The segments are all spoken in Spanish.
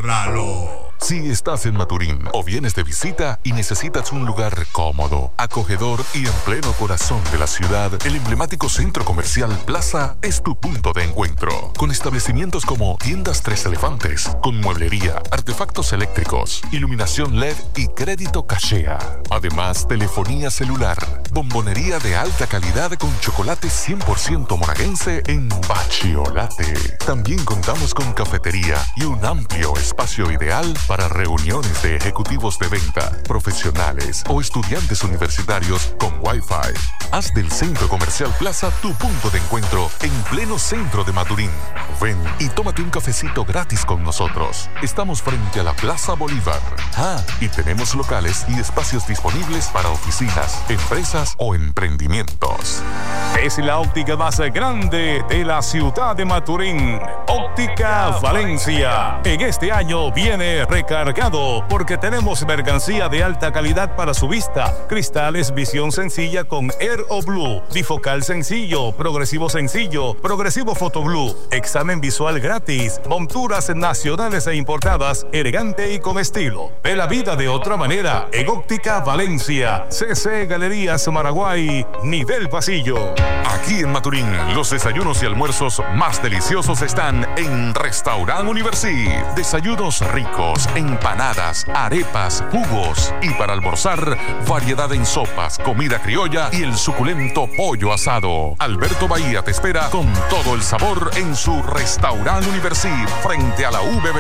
Agárralo. Si estás en Maturín o vienes de visita y necesitas un lugar cómodo, acogedor y en pleno corazón de la ciudad, el emblemático centro comercial Plaza es tu punto de encuentro. Con establecimientos como Tiendas Tres Elefantes, con mueblería, artefactos eléctricos, iluminación LED y crédito Cachea. Además, telefonía celular, bombonería de alta calidad con chocolate 100% monaguense en Bachiolate. También contamos con cafetería y un amplio espacio ideal para reuniones de ejecutivos de venta, profesionales o estudiantes universitarios con Wi-Fi. Haz del Centro Comercial Plaza tu punto de encuentro en pleno centro de Maturín. Ven y tómate un cafecito gratis con nosotros. Estamos frente a la Plaza Bolívar. Y tenemos locales y espacios disponibles para oficinas, empresas o emprendimientos. Es la óptica más grande de la ciudad de Maturín. Óptica Valencia. En este año viene recargado porque tenemos mercancía de alta calidad para su vista. Cristales visión sencilla con Air o Blue, bifocal sencillo, progresivo Photo Blue, examen visual gratis, monturas nacionales e importadas, elegante y con estilo. Ve la vida de otra manera en Óptica Valencia. CC Galerías Maraguay, nivel pasillo. Aquí en Maturín, los desayunos y almuerzos más deliciosos están en Restaurant Universi. Desayunos ricos, empanadas, arepas, jugos y para almorzar, variedad en sopas, comida criolla y el suculento pollo asado. Alberto Bahía te espera con todo el sabor en su Restaurant Universi frente a la UBB.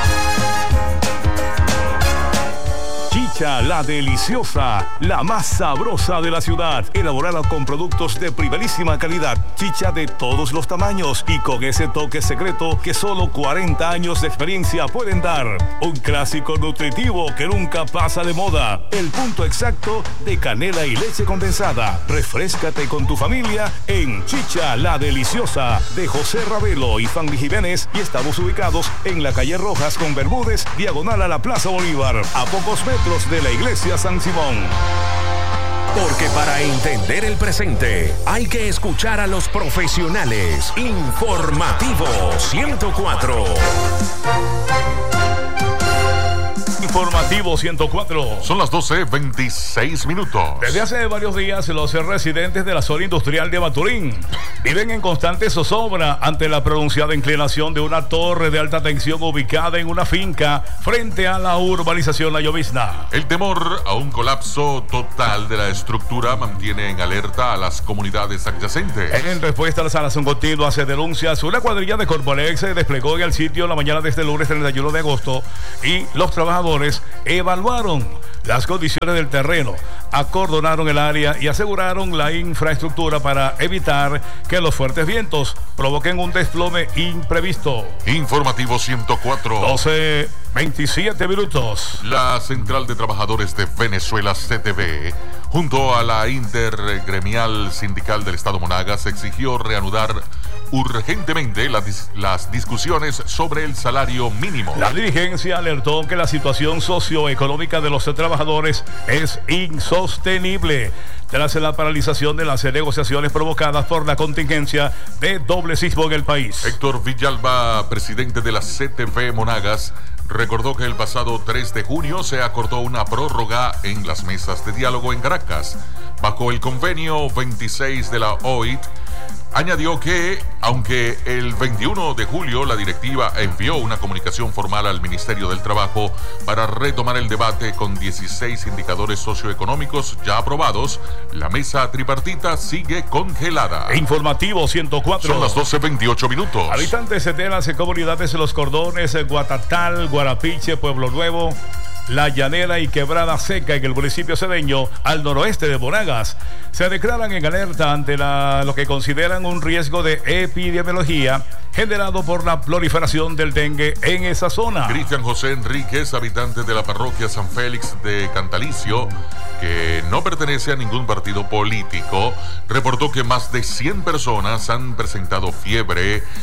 Chicha La Deliciosa, la más sabrosa de la ciudad, elaborada con productos de primerísima calidad, chicha de todos los tamaños y con ese toque secreto que solo 40 años de experiencia pueden dar. Un clásico nutritivo que nunca pasa de moda, el punto exacto de canela y leche condensada. Refréscate con tu familia en Chicha La Deliciosa de José Ravelo y Fanny Jiménez, y estamos ubicados en la calle Rojas con Bermúdez, diagonal a la Plaza Bolívar, a pocos metros de la iglesia San Simón. Porque para entender el presente hay que escuchar a los profesionales. Informativo 104. Informativo 104. Son las 12:26 minutos. Desde hace varios días, los residentes de la zona industrial de Maturín viven en constante zozobra ante la pronunciada inclinación de una torre de alta tensión ubicada en una finca frente a la urbanización La Llovizna. El temor a un colapso total de la estructura mantiene en alerta a las comunidades adyacentes. En respuesta a las salación continua se denuncias, una cuadrilla de Corpolex se desplegó en el sitio la mañana de este lunes 31 de agosto y los trabajadores evaluaron las condiciones del terreno, acordonaron el área y aseguraron la infraestructura para evitar que los fuertes vientos provoquen un desplome imprevisto. Informativo 104. 12:27 minutos. La Central de Trabajadores de Venezuela, CTV, junto a la Intergremial Sindical del Estado Monagas, exigió reanudar urgentemente las discusiones sobre el salario mínimo. La dirigencia alertó que la situación socioeconómica de los trabajadores es insostenible tras la paralización de las negociaciones provocadas por la contingencia de doble sismo en el país. Héctor Villalba, presidente de la CTV Monagas, recordó que el pasado 3 de junio se acordó una prórroga en las mesas de diálogo en Caracas. Bajo el convenio 26 de la OIT, añadió que, aunque el 21 de julio la directiva envió una comunicación formal al Ministerio del Trabajo para retomar el debate con 16 indicadores socioeconómicos ya aprobados, la mesa tripartita sigue congelada. Informativo 104. Son las 12:28 minutos. Habitantes de las comunidades de Los Cordones, Guatatal, Guarapiche, Pueblo Nuevo, La Llanera y Quebrada Seca en el municipio cedeño al noroeste de Monagas se declaran en alerta ante lo que consideran un riesgo de epidemiología generado por la proliferación del dengue en esa zona. Cristian José Enríquez, habitante de la parroquia San Félix de Cantalicio, que no pertenece a ningún partido político, reportó que más de 100 personas han presentado fiebre,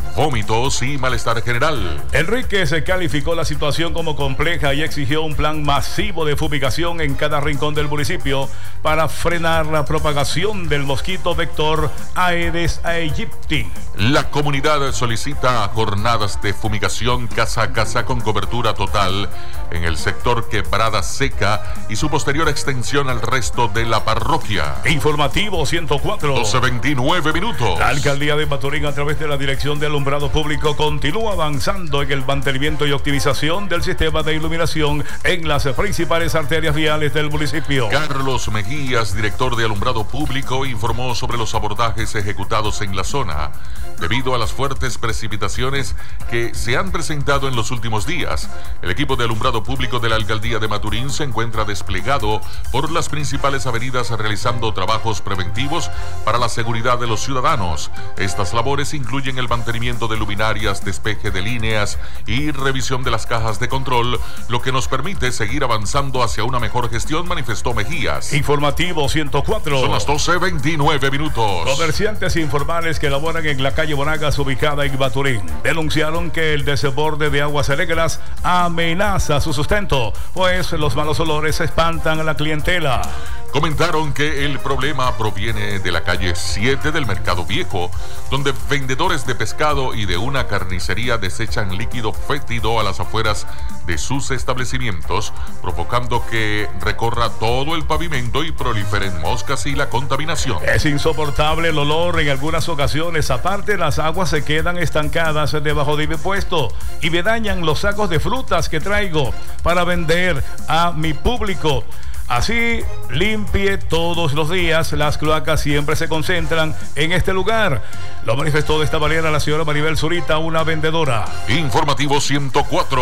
vómitos y malestar general. Enrique se calificó la situación como compleja y exigió un plan masivo de fumigación en cada rincón del municipio para frenar la propagación del mosquito vector Aedes aegypti. La comunidad solicita jornadas de fumigación casa a casa con cobertura total en el sector Quebrada Seca y su posterior extensión al resto de la parroquia. Informativo 104. 12:29 minutos. La alcaldía de Maturín, a través de la Dirección de Alumbrado Público, continúa avanzando en el mantenimiento y optimización del sistema de iluminación en las principales arterias viales del municipio. Carlos Mejías, director de Alumbrado Público, informó sobre los abordajes ejecutados en la zona debido a las fuertes precipitaciones que se han presentado en los últimos días. El equipo de alumbrado público de la alcaldía de Maturín se encuentra desplegado por las principales avenidas realizando trabajos preventivos para la seguridad de los ciudadanos. Estas labores incluyen el mantenimiento de luminarias, despeje de líneas y revisión de las cajas de control, lo que nos permite seguir avanzando hacia una mejor gestión, manifestó Mejías. Informativo 104. Son las 12:29 minutos. Comerciantes informales que laboran en la calle Bonagas, ubicada en Maturín, denunciaron que el desborde de aguas negras amenaza su sustento, pues los malos olores espantan a la clientela. Comentaron que el problema proviene de la calle 7 del Mercado Viejo, donde vendedores de pescado y de una carnicería desechan líquido fétido a las afueras de sus establecimientos, provocando que recorra todo el pavimento y proliferen moscas y la contaminación. Es insoportable el olor en algunas ocasiones. Aparte, las aguas se quedan estancadas debajo de mi puesto y me dañan los sacos de frutas que traigo para vender a mi público. Así limpie todos los días. Las cloacas siempre se concentran en este lugar. Lo manifestó de esta manera la señora Maribel Zurita, una vendedora. Informativo 104.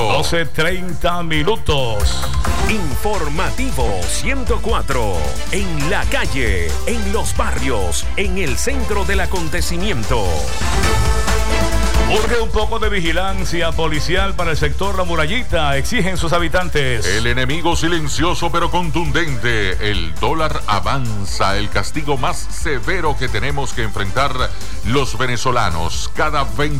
12:30 minutos. Informativo 104. En la calle, en los barrios, en el centro del acontecimiento. Urge un poco de vigilancia policial para el sector La Murallita, exigen sus habitantes. El enemigo silencioso pero contundente. El dólar avanza, el castigo más severo que tenemos que enfrentar los venezolanos. Cada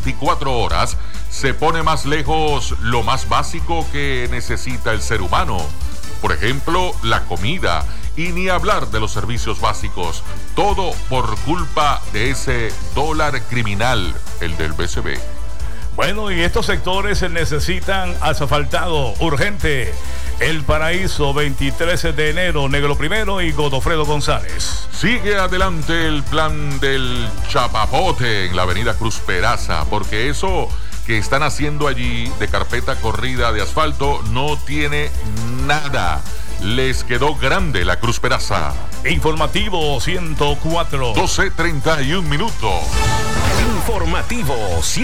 24 horas se pone más lejos lo más básico que necesita el ser humano. Por ejemplo, la comida. Y ni hablar de los servicios básicos. Todo por culpa de ese dólar criminal, el del BCB. Bueno, y estos sectores necesitan asfaltado urgente. El Paraíso, 23 de enero, Negro Primero y Godofredo González. Sigue adelante el plan del Chapapote en la avenida Cruz Peraza, porque eso que están haciendo allí de carpeta corrida de asfalto no tiene nada. Les quedó grande la Cruz Peraza. Informativo 104. 12:31 minutos. Informativo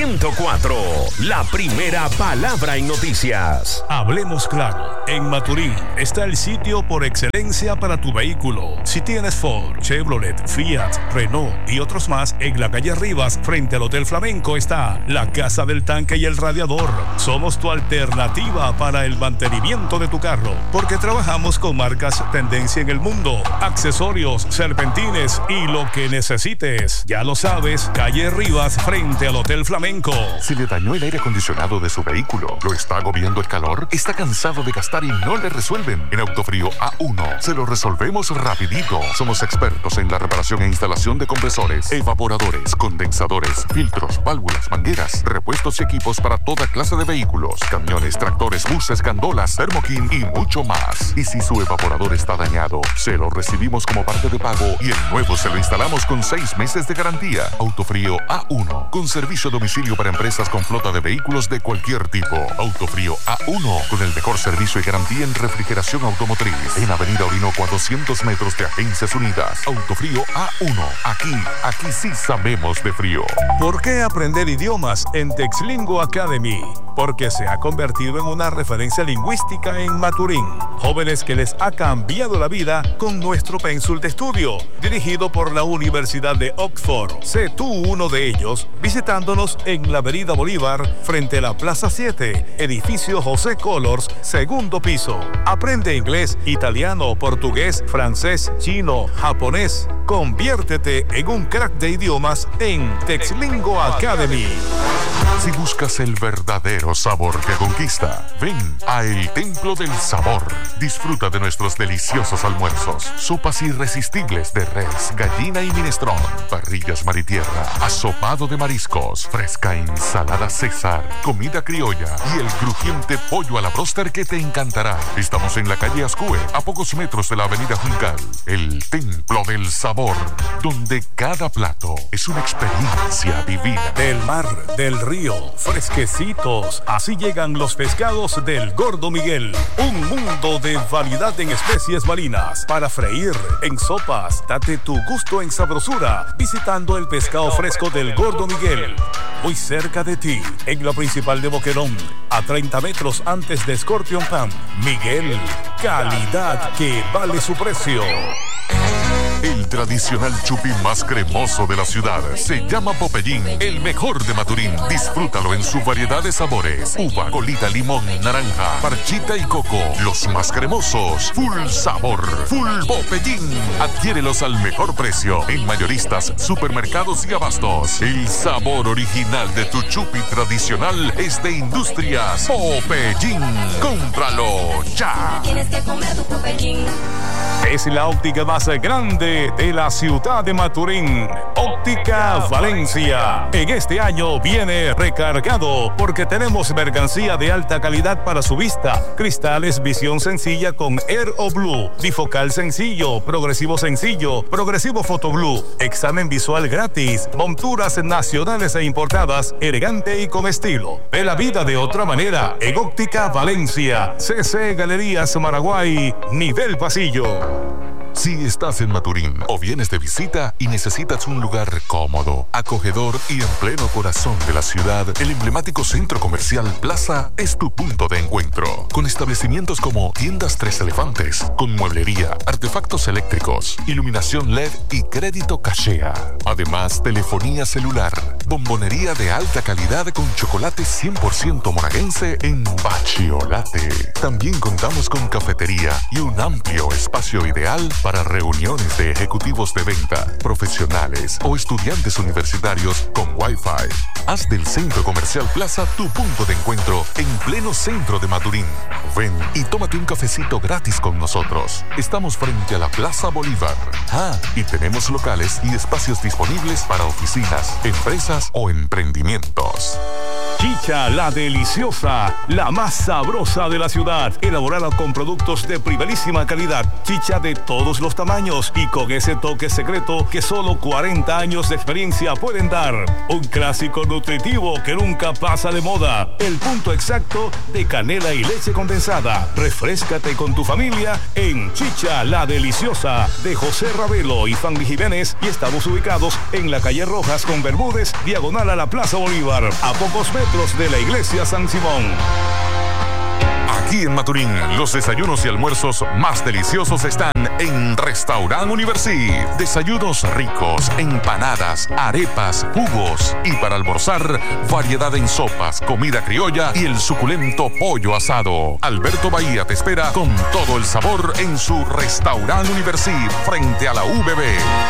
104. La primera palabra en noticias. Hablemos claro. En Maturín está el sitio por excelencia para tu vehículo. Si tienes Ford, Chevrolet, Fiat, Renault y otros más, en la calle Rivas, frente al Hotel Flamenco, está la Casa del Tanque y el Radiador. Somos tu alternativa para el mantenimiento de tu carro, porque trabajamos con marcas tendencia en el mundo, accesorios, serpentines y lo que necesites. Ya lo sabes, calle Rivas, frente al Hotel Flamenco. Si le dañó el aire acondicionado de su vehículo, lo está agobiando el calor, está cansado de gastar y no le resuelven. En Autofrío A1 se lo resolvemos rapidito. Somos expertos en la reparación e instalación de compresores, evaporadores, condensadores, filtros, válvulas, mangueras, repuestos y equipos para toda clase de vehículos, camiones, tractores, buses, gandolas, Thermokin y mucho más. Y si su evaporador está dañado, se lo recibimos como parte de pago y el nuevo se lo instalamos con 6 meses de garantía. Autofrío A1, con servicio a domicilio para empresas con flota de vehículos de cualquier tipo. Autofrío A1, con el mejor servicio y garantía en refrigeración automotriz. En Avenida Orinoco, a 200 metros de Agencias Unidas. Autofrío A1, aquí sí sabemos de frío. ¿Por qué aprender idiomas en Texlingo Academy? Porque se ha convertido en una referencia lingüística en Maturín. Jóvenes que les ha cambiado la vida con nuestro pénsul de estudio, dirigido por la Universidad de Oxford. Sé tú uno de ellos. ellos visitándonos en la Avenida Bolívar frente a la Plaza 7, edificio José Colors, segundo piso. Aprende inglés, italiano, portugués, francés, chino, japonés. Conviértete en un crack de idiomas en Texlingo Academy. Si buscas el verdadero sabor que conquista, ven a El Templo del Sabor. Disfruta de nuestros deliciosos almuerzos, sopas irresistibles de res, gallina y minestrón, parrillas mar y tierra, asopado de mariscos, fresca ensalada César, comida criolla y el crujiente pollo a la bróster que te encantará. Estamos en la calle Ascue, a pocos metros de la avenida Juncal. El Templo del Sabor, donde cada plato es una experiencia divina. Del mar, del río, fresquecitos. Así llegan los pescados del Gordo Miguel. Un mundo de variedad en especies marinas para freír, en sopas. Date tu gusto en sabrosura visitando el pescado fresco del Gordo Miguel. Muy cerca de ti, en la principal de Boquerón, a 30 metros antes de Scorpion Pan. Miguel, calidad que vale su precio. El tradicional chupi más cremoso de la ciudad se llama Popeyín, el mejor de Maturín. Disfrútalo en su variedad de sabores: uva, colita, limón, naranja, parchita y coco. Los más cremosos, full sabor, full Popeyín. Adquiérelos al mejor precio en mayoristas, supermercados y abastos. El sabor original de tu chupi tradicional es de Industrias Popeyín. ¡Cómpralo ya! Tienes que comer tu Popeyín. Es la óptica más grande de la ciudad de Maturín. Óptica Valencia. En este año viene recargado porque tenemos mercancía de alta calidad para su vista. Cristales visión sencilla con Air o Blue, bifocal sencillo, progresivo Photo Blue, examen visual gratis, monturas nacionales e importadas, elegante y con estilo. Ve la vida de otra manera en Óptica Valencia. CC Galerías Maraguay, nivel pasillo. Si estás en Maturín o vienes de visita y necesitas un lugar cómodo, acogedor y en pleno corazón de la ciudad, el emblemático centro comercial Plaza es tu punto de encuentro. Con establecimientos como Tiendas Tres Elefantes, con mueblería, artefactos eléctricos, iluminación LED y crédito Cachea. Además, telefonía celular, bombonería de alta calidad con chocolate 100% monaguense en Bachiolate. También contamos con cafetería y un amplio espacio ideal para reuniones de ejecutivos de venta, profesionales o estudiantes universitarios con Wi-Fi. Haz del Centro Comercial Plaza tu punto de encuentro en pleno centro de Maturín. Ven y tómate un cafecito gratis con nosotros. Estamos frente a la Plaza Bolívar. Y tenemos locales y espacios disponibles para oficinas, empresas o emprendimientos. Chicha La Deliciosa, la más sabrosa de la ciudad, elaborada con productos de primerísima calidad. Chicha de todos los tamaños y con ese toque secreto que solo 40 años de experiencia pueden dar. Un clásico nutritivo que nunca pasa de moda. El punto exacto de canela y leche condensada. Refréscate con tu familia en Chicha La Deliciosa de José Ravelo y Fanny Jiménez, y estamos ubicados en la calle Rojas con Bermúdez, diagonal a la Plaza Bolívar, a pocos metros de la iglesia San Simón. Aquí en Maturín, los desayunos y almuerzos más deliciosos están en Restaurant Universi. Desayunos ricos, empanadas, arepas, jugos y para almorzar, variedad en sopas, comida criolla y el suculento pollo asado. Alberto Bahía te espera con todo el sabor en su Restaurant Universi frente a la UBB.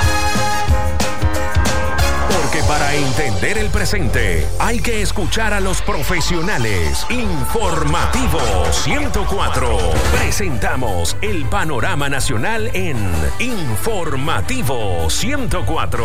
Porque para entender el presente hay que escuchar a los profesionales. Informativo 104. Presentamos el panorama nacional en Informativo 104.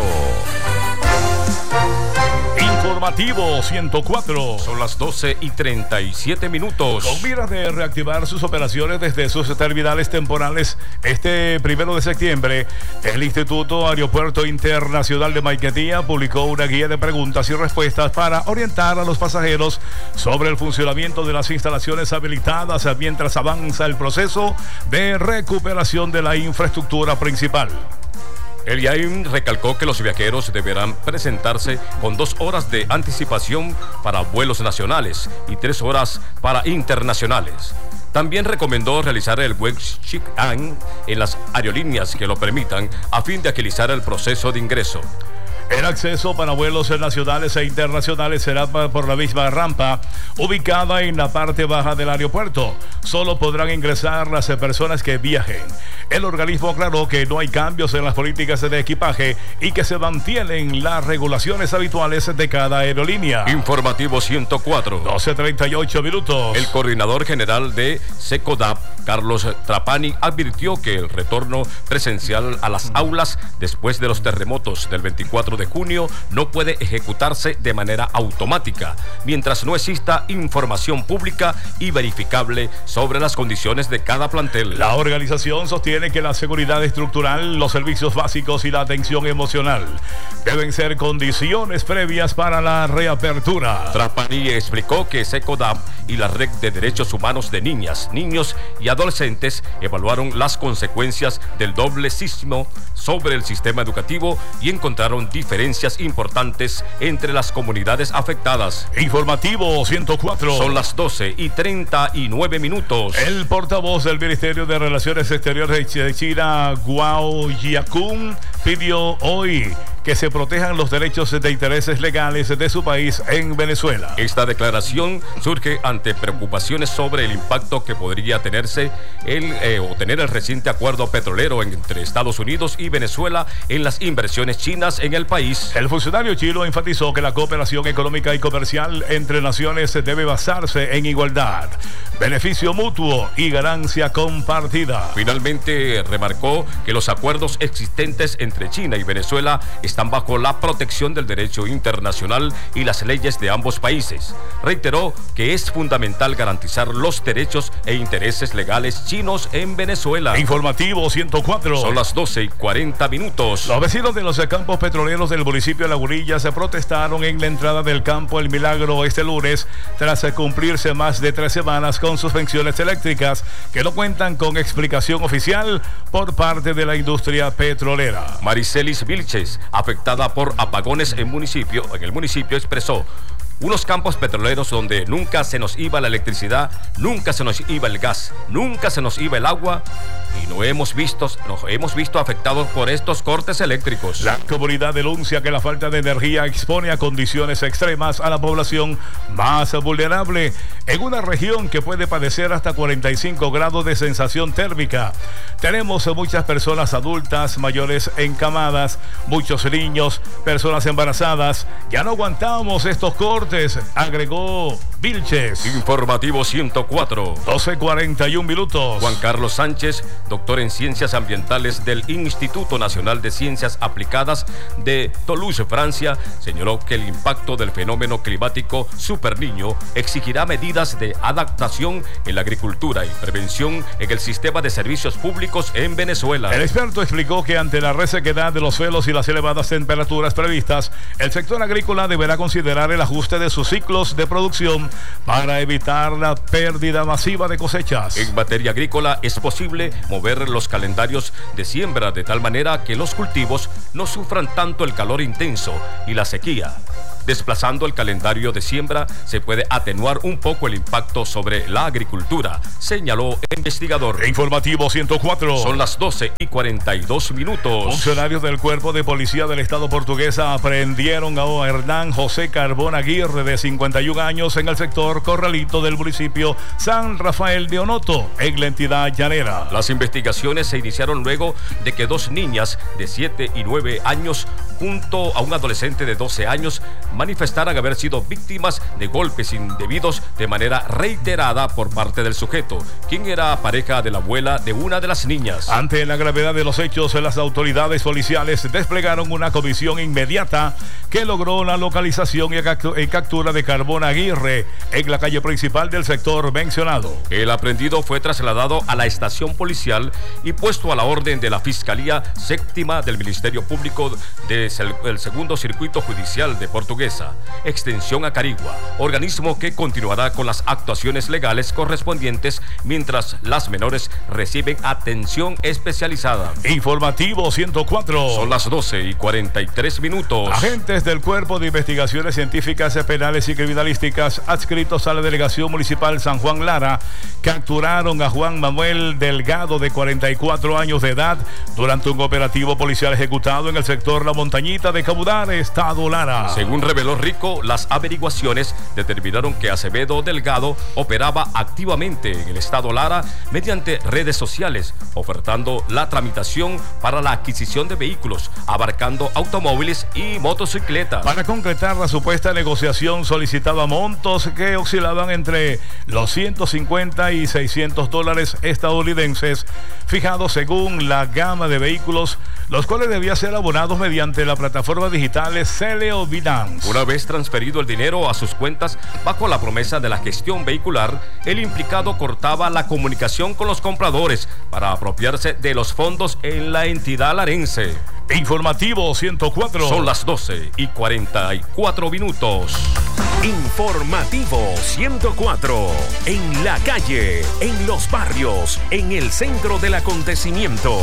Informativo 104. Son las 12:37. Con miras de reactivar sus operaciones desde sus terminales temporales este 1 de septiembre, el Instituto Aeropuerto Internacional de Maiquetía publicó una guía de preguntas y respuestas para orientar a los pasajeros sobre el funcionamiento de las instalaciones habilitadas mientras avanza el proceso de recuperación de la infraestructura principal. El IAIM recalcó que los viajeros deberán presentarse con 2 horas de anticipación para vuelos nacionales y 3 horas para internacionales. También recomendó realizar el web check-in en las aerolíneas que lo permitan a fin de agilizar el proceso de ingreso. El acceso para vuelos nacionales e internacionales será por la misma rampa ubicada en la parte baja del aeropuerto. Solo podrán ingresar las personas que viajen. El organismo aclaró que no hay cambios en las políticas de equipaje y que se mantienen las regulaciones habituales de cada aerolínea. Informativo 104. 12:38 minutos. El coordinador general de SECODAP, Carlos Trapani, advirtió que el retorno presencial a las aulas después de los terremotos del 24 de junio no puede ejecutarse de manera automática, mientras no exista información pública y verificable sobre las condiciones de cada plantel. La organización sostiene que la seguridad estructural, los servicios básicos y la atención emocional deben ser condiciones previas para la reapertura. Trapani explicó que SECODAP y la Red de Derechos Humanos de Niñas, Niños y Adolescentes evaluaron las consecuencias del doble sismo sobre el sistema educativo y encontraron diferencias importantes entre las comunidades afectadas. Informativo 104. Son las 12:39 minutos. El portavoz del Ministerio de Relaciones Exteriores de China, Guo Jiakun, pidió hoy que se protejan los derechos de intereses legales de su país en Venezuela. Esta declaración surge ante preocupaciones sobre el impacto que podría tenerse tener el reciente acuerdo petrolero entre Estados Unidos y Venezuela en las inversiones chinas en el país. El funcionario chino enfatizó que la cooperación económica y comercial entre naciones debe basarse en igualdad, beneficio mutuo y ganancia compartida. Finalmente, remarcó que los acuerdos existentes entre China y Venezuela están bajo la protección del derecho internacional y las leyes de ambos países. Reiteró que es fundamental garantizar los derechos e intereses legales chinos en Venezuela. Informativo 104. Son las 12:40 minutos. Los vecinos de los campos petroleros del municipio de Lagunilla se protestaron en la entrada del campo El Milagro este lunes tras cumplirse más de 3 semanas con suspensiones eléctricas que no cuentan con explicación oficial por parte de la industria petrolera. Maricelis Vilches, afectada por apagones en el municipio, expresó: unos campos petroleros donde nunca se nos iba la electricidad, nunca se nos iba el gas, nunca se nos iba el agua y nos hemos visto afectados por estos cortes eléctricos. La comunidad denuncia que la falta de energía expone a condiciones extremas a la población más vulnerable en una región que puede padecer hasta 45 grados de sensación térmica. Tenemos muchas personas adultas, mayores encamadas, muchos niños, personas embarazadas. Ya no aguantamos estos cortes, agregó Vilches. Informativo 104. 12:41 minutos. Juan Carlos Sánchez, doctor en Ciencias Ambientales del Instituto Nacional de Ciencias Aplicadas de Toulouse, Francia, señaló que el impacto del fenómeno climático Super Niño exigirá medidas de adaptación en la agricultura y prevención en el sistema de servicios públicos en Venezuela. El experto explicó que ante la resequedad de los suelos y las elevadas temperaturas previstas, el sector agrícola deberá considerar el ajuste de sus ciclos de producción para evitar la pérdida masiva de cosechas. En materia agrícola es posible mover los calendarios de siembra de tal manera que los cultivos no sufran tanto el calor intenso y la sequía. Desplazando el calendario de siembra se puede atenuar un poco el impacto sobre la agricultura, señaló el investigador. Informativo 104. Son las 12:42 minutos. Funcionarios del Cuerpo de Policía del Estado portuguesa aprehendieron a Hernán José Carbón Aguirre, de 51 años, en el sector Corralito del municipio San Rafael de Onoto, en la entidad llanera. Las investigaciones se iniciaron luego de que 2 niñas de 7 y 9 años junto a un adolescente de 12 años manifestaran haber sido víctimas de golpes indebidos de manera reiterada por parte del sujeto, quien era pareja de la abuela de una de las niñas. Ante la gravedad de los hechos, las autoridades policiales desplegaron una comisión inmediata que logró la localización y captura de Carbón Aguirre en la calle principal del sector mencionado. El aprehendido fue trasladado a la estación policial y puesto a la orden de la Fiscalía Séptima del Ministerio Público del Segundo Circuito Judicial de Portuguesa, extensión a Carigua, organismo que continuará con las actuaciones legales correspondientes mientras las menores reciben atención especializada. Informativo 104. Son las 12:43 minutos. Agentes del Cuerpo de Investigaciones Científicas, Penales y Criminalísticas adscritos a la Delegación Municipal San Juan Lara capturaron a Juan Manuel Delgado, de 44 años de edad, durante un operativo policial ejecutado en el sector La Montaña montañita de Cabudare, Estado Lara. Según reveló Rico, las averiguaciones determinaron que Acevedo Delgado operaba activamente en el Estado Lara mediante redes sociales, ofertando la tramitación para la adquisición de vehículos, abarcando automóviles y motocicletas. Para concretar la supuesta negociación solicitaba montos que oscilaban entre los 150 y 600 dólares estadounidenses, fijados según la gama de vehículos, los cuales debían ser abonados mediante la plataforma digital Celeo Binance. Una vez transferido el dinero a sus cuentas bajo la promesa de la gestión vehicular, el implicado cortaba la comunicación con los compradores para apropiarse de los fondos en la entidad larense. Informativo 104. Son las 12:44 minutos. Informativo 104. En la calle, en los barrios, en el centro del acontecimiento.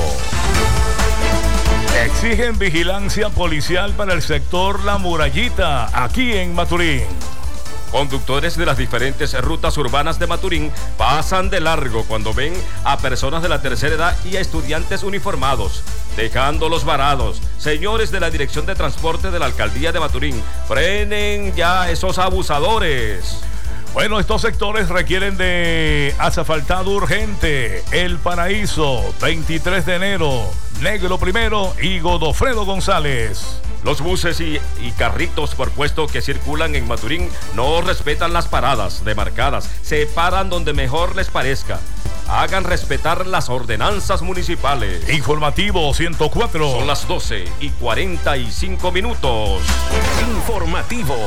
Exigen vigilancia policial para el sector La Murallita, aquí en Maturín. Conductores de las diferentes rutas urbanas de Maturín pasan de largo cuando ven a personas de la tercera edad y a estudiantes uniformados, dejándolos varados. Señores de la Dirección de Transporte de la Alcaldía de Maturín, frenen ya esos abusadores. Bueno, estos sectores requieren de asfaltado urgente. El Paraíso, 23 de enero, Negro Primero y Godofredo González. Los buses y carritos por puesto que circulan en Maturín no respetan las paradas demarcadas, se paran donde mejor les parezca. Hagan respetar las ordenanzas municipales. Informativo 104. Son las 12:45 minutos. Informativo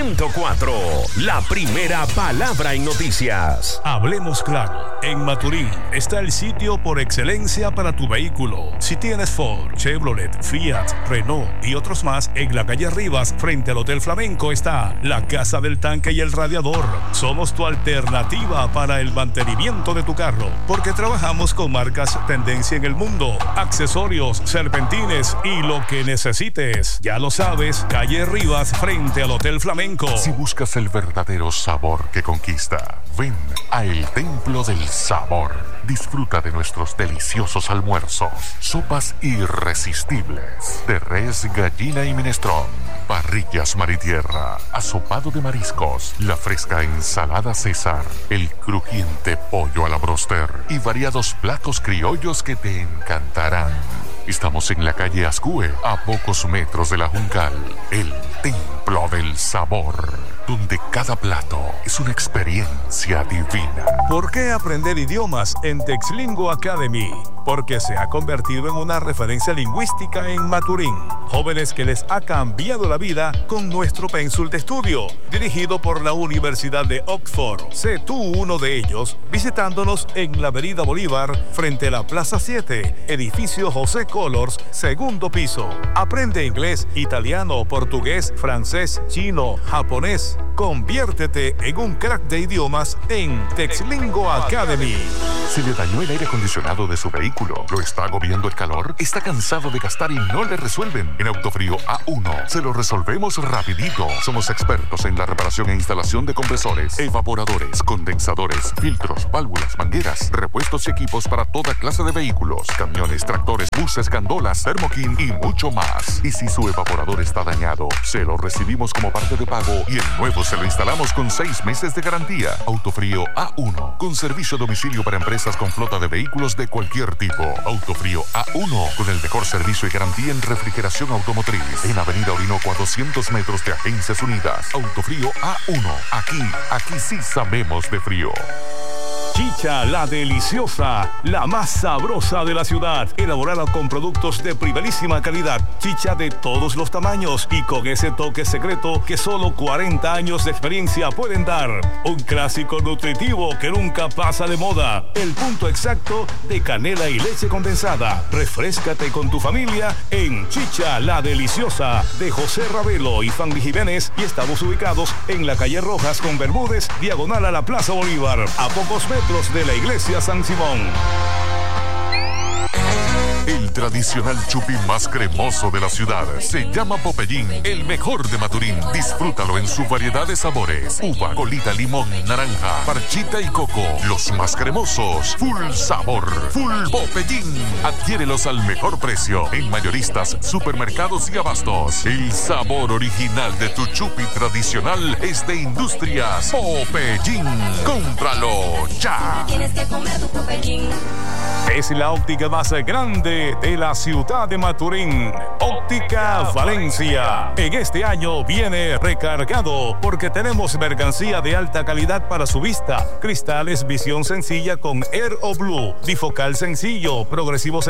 104. La primera palabra en noticias. Hablemos claro. En Maturín está el sitio por excelencia para tu vehículo. Si tienes Ford, Chevrolet, Fiat, Renault y otros más, en la calle Rivas, frente al Hotel Flamenco, está la Casa del Tanque y el Radiador. Somos tu alternativa para el mantenimiento de tu carro, porque trabajamos con marcas tendencia en el mundo, accesorios, serpentines y lo que necesites. Ya lo sabes, calle Rivas, frente al Hotel Flamenco. Si buscas el verdadero sabor que conquista, ven a El Templo del Sabor. Disfruta de nuestros deliciosos almuerzos, sopas irresistibles de res, gallina y minestrón, parrillas mar y tierra, asopado de mariscos, la fresca ensalada César, el crujiente pollo a la broster y variados platos criollos que te encantarán. Estamos en la calle Ascue, a pocos metros de la Juncal. El Templo del Sabor, donde cada plato es una experiencia divina. ¿Por qué aprender idiomas en Texlingo Academy? Porque se ha convertido en una referencia lingüística en Maturín. Jóvenes que les ha cambiado la vida con nuestro pénsul de estudio, dirigido por la Universidad de Oxford. Sé tú uno de ellos visitándonos en la Avenida Bolívar, frente a la Plaza 7, edificio José Colors, segundo piso. Aprende inglés, italiano, portugués, francés, chino, japonés. Conviértete en un crack de idiomas en Texlingo Academy. ¿Se le dañó el aire acondicionado de su vehículo? ¿Lo está agobiando el calor? ¿Está cansado de gastar y no le resuelven? En Autofrío A1 se lo resolvemos rapidito. Somos expertos en la reparación e instalación de compresores, evaporadores, condensadores, filtros, válvulas, mangueras, repuestos y equipos para toda clase de vehículos, camiones, tractores, buses, gandolas, Thermokin y mucho más. Y si su evaporador está dañado, se lo recibimos como parte de pago y el nuevo se lo instalamos con 6 meses de garantía. Autofrío A1, con servicio a domicilio para empresas con flota de vehículos de cualquier tipo. Autofrío A1, con el mejor servicio y garantía en refrigeración automotriz. En Avenida Orinoco, a 200 metros de Agencias Unidas. Autofrío A1, aquí sí sabemos de frío. Chicha la Deliciosa, la más sabrosa de la ciudad, elaborada con productos de primerísima calidad, chicha de todos los tamaños y con ese toque secreto que solo 40 años de experiencia pueden dar. Un clásico nutritivo que nunca pasa de moda, el punto exacto de canela y leche condensada. Refréscate con tu familia en Chicha la Deliciosa de José Ravelo y Fanny Jiménez, y estamos ubicados en la calle Rojas con Bermúdez, diagonal a la Plaza Bolívar, a pocos metros de la iglesia San Simón. El El tradicional chupi más cremoso de la ciudad se llama Popeyín, el mejor de Maturín. Disfrútalo en su variedad de sabores: uva, colita, limón, naranja, parchita y coco. Los más cremosos, full sabor, full Popeyín. Adquiérelos al mejor precio en mayoristas, supermercados y abastos. El sabor original de tu chupi tradicional es de Industrias Popeyín. ¡Cómpralo ya! Tienes que comer tu Popeyín. Es la óptica más grande de la ciudad de Maturín. Óptica Valencia. En este año viene recargado porque tenemos mercancía de alta calidad para su vista. Cristales visión sencilla con Air o Blue, bifocal sencillo, progresivo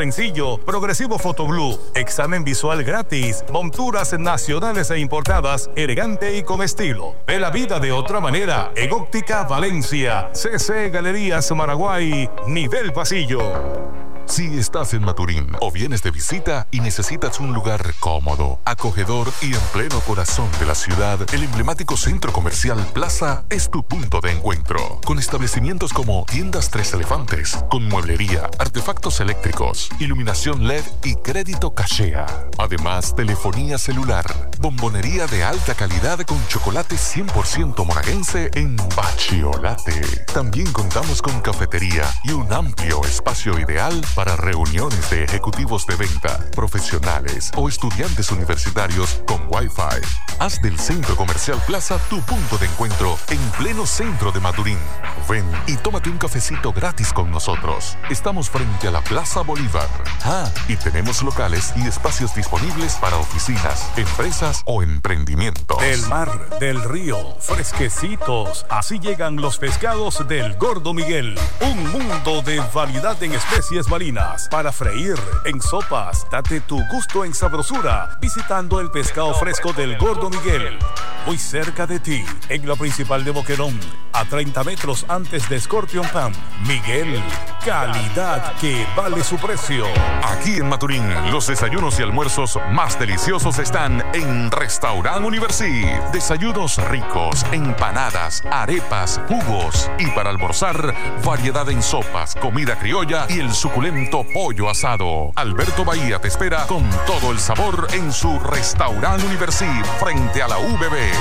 Foto Blue, examen visual gratis, monturas nacionales e importadas, elegante y con estilo. Ve la vida de otra manera en Óptica Valencia. CC Galerías Maraguay, nivel pasillo. Si estás en Maturín o vienes de visita y necesitas un lugar cómodo, acogedor y en pleno corazón de la ciudad, el emblemático Centro Comercial Plaza es tu punto de encuentro. Con establecimientos como Tiendas Tres Elefantes, con mueblería, artefactos eléctricos, iluminación LED y crédito cachea. Además, telefonía celular, bombonería de alta calidad con chocolate 100% monaguense en Bachiolate. También contamos con cafetería y un amplio espacio ideal para reuniones de ejecutivos de venta, profesionales o estudiantes universitarios con Wi-Fi. Haz del Centro Comercial Plaza tu punto de encuentro en pleno centro de Maturín. Ven y tómate un cafecito gratis con nosotros. Estamos frente a la Plaza Bolívar. Y tenemos locales y espacios disponibles para oficinas, empresas o emprendimientos. Del mar, del río, fresquecitos. Así llegan los pescados del Gordo Miguel. Un mundo de variedad en especies marinas para freír, en sopas. Date tu gusto en sabrosura visitando el pescado fresco del Gordo Miguel. Muy cerca de ti, en la principal de Boquerón, a 30 metros antes de Scorpion Pan. Miguel, calidad que vale su precio. Aquí en Maturín, los desayunos y almuerzos más deliciosos están en Restaurant Universi. Desayunos ricos, empanadas, arepas, jugos. Y para almorzar, variedad en sopas, comida criolla y el suculento pollo asado. Alberto Bahía te espera con todo el sabor en su Restaurant Universi frente a la UBB.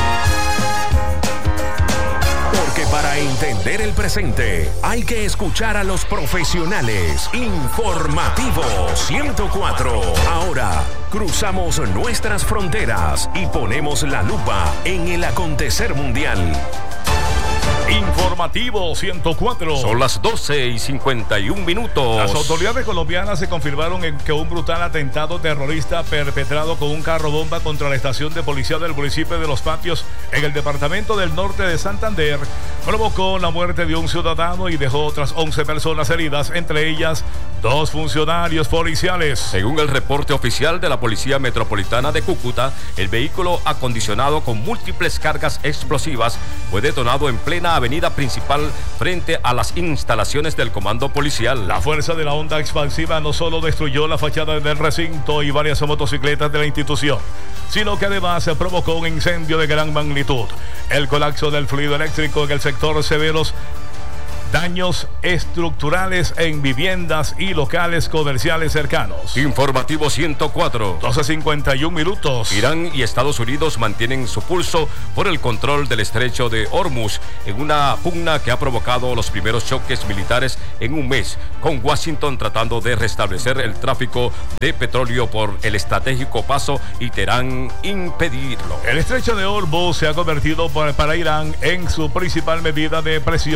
Porque para entender el presente hay que escuchar a los profesionales. Informativo 104. Ahora cruzamos nuestras fronteras y ponemos la lupa en el acontecer mundial. Informativo 104. Son las 12:51. Las autoridades colombianas se confirmaron en que un brutal atentado terrorista perpetrado con un carro bomba contra la estación de policía del municipio de Los Patios en el departamento del norte de Santander provocó la muerte de un ciudadano y dejó otras 11 personas heridas, entre ellas 2 funcionarios policiales. Según el reporte oficial de la Policía Metropolitana de Cúcuta, el vehículo acondicionado con múltiples cargas explosivas fue detonado en plena avenida principal frente a las instalaciones del comando policial. La fuerza de la onda expansiva no solo destruyó la fachada del recinto y varias motocicletas de la institución, sino que además se provocó un incendio de gran magnitud. El colapso del fluido eléctrico en el sector, severos daños estructurales en viviendas y locales comerciales cercanos. Informativo 104. 12:51. Irán y Estados Unidos mantienen su pulso por el control del estrecho de Hormuz en una pugna que ha provocado los primeros choques militares en un mes, con Washington tratando de restablecer el tráfico de petróleo por el estratégico paso y Teherán impedirlo. El estrecho de Hormuz se ha convertido para Irán en su principal medida de presión